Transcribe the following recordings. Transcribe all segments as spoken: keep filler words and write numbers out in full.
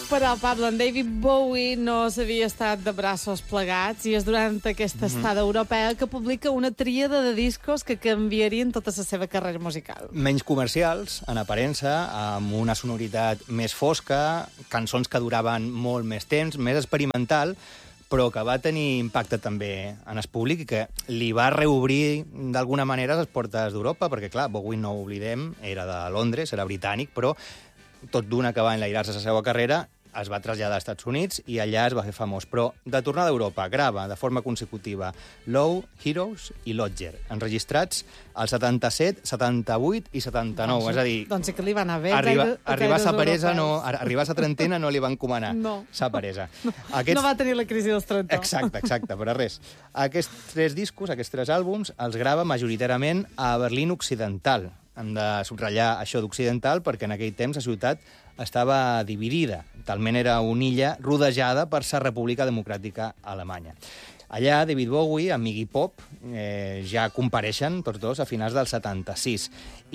Però, Pablo, en David Bowie no s'havia estat de braços plegats i és durant aquesta estada europea que publica una tríada de discos que canviarien tota la seva carrera musical. Menys comercials, en aparença, amb una sonoritat més fosca, cançons que duraven molt més temps, més experimental, però que va tenir impacte també en el públic i que li va reobrir d'alguna manera les portes d'Europa, perquè, clar, Bowie, no ho oblidem, era de Londres, era britànic, però tot d'una que va enlairar-se la seva carrera, es va traslladar als Estats Units i allà es va fer famós. Però de tornada a Europa, grava de forma consecutiva Low, Heroes i Lodger, enregistrats al setanta-set, setanta-vuit i setanta-nou. Doncs, és a dir, doncs sí que li va anar bé. arriba, gaire, arribar a sa peresa, no, europeus. arribar a sa trentena no li van comanar. No. Sa peresa. No, Aquests... no va tenir la crisi dels trenta. Exacte, exacte, però res. Aquests tres discos, aquests tres àlbums, els grava majoritàriament a Berlín Occidental. Hem de subratllar això d'occidental perquè en aquell temps la ciutat estava dividida. Talment era una illa rodejada per la República Democràtica Alemanya. Allà, David Bowie, amb Iggy Pop, eh, ja compareixen tots dos a finals del setanta-sis.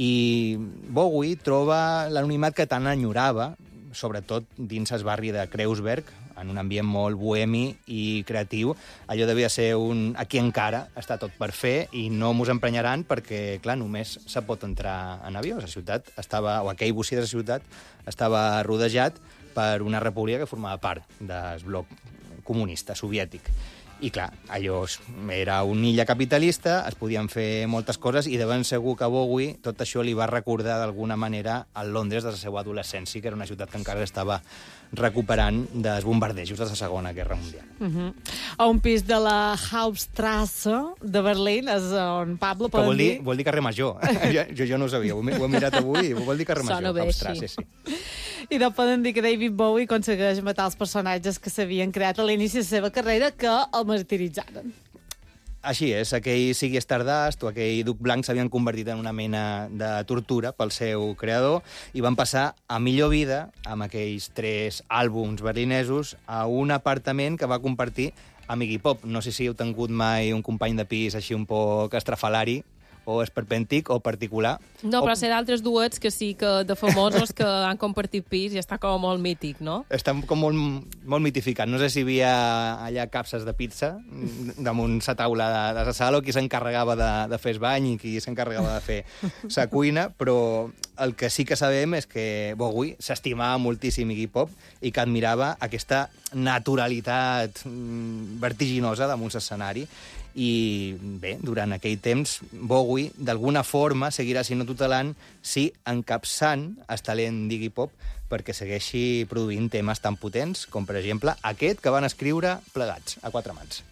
I Bowie troba l'anonimat que tant enyorava, sobretot dins el barri de Kreuzberg, en un ambient molt bohemi i creatiu. Allò devia ser un... Aquí encara està tot per fer i no mos emprenyaran perquè, clar, només se pot entrar en avió. La ciutat estava, o aquell bocí de la ciutat estava rodejat per una república que formava part del bloc comunista soviètic. I, clar, allò era una illa capitalista, es podien fer moltes coses i de ben segur que Bowie tot això li va recordar d'alguna manera al Londres de la seva adolescència, que era una ciutat que encara estava recuperant dels bombardejos de la Segona Guerra Mundial. Uh -huh. A un pis de la Hauptstrasse de Berlín, és on Pablo Que poden vol dir, dir... vol dir carrer Major. jo, jo, jo no ho sabia, ho he, ho he mirat avui i vol dir carrer Major. Sona bé, Hauptstrasse, sí. sí. I no poden dir que David Bowie aconsegueix matar els personatges que s'havien creat a l'inici de la seva carrera que el martiritzaren. Així és, aquell Ziggy Stardust o aquell Duc Blanc s'havien convertit en una mena de tortura pel seu creador i van passar a millor vida amb aquells tres àlbums berlinesos a un apartament que va compartir amb Iggy Pop. No sé si heu tingut mai un company de pis així un poc estrafalari o esperpèntic o particular. No, o... però ser d'altres duets que sí que de famosos que han compartit pis i està com molt mític, no? Està com molt, molt mitificat. No sé si hi havia allà capses de pizza damunt la taula de, de la sala o qui s'encarregava de, de fer el bany i qui s'encarregava de fer la cuina, però el que sí que sabem és que Bowie s'estimava moltíssim Iggy Pop i que admirava aquesta naturalitat vertiginosa damunt l'escenari. I bé, durant aquell temps Bowie d'alguna forma seguirà, si no tutelant, sí encapçant el talent d'Iggy Pop perquè segueixi produint temes tan potents com, per exemple, aquest que van escriure plegats a quatre mans.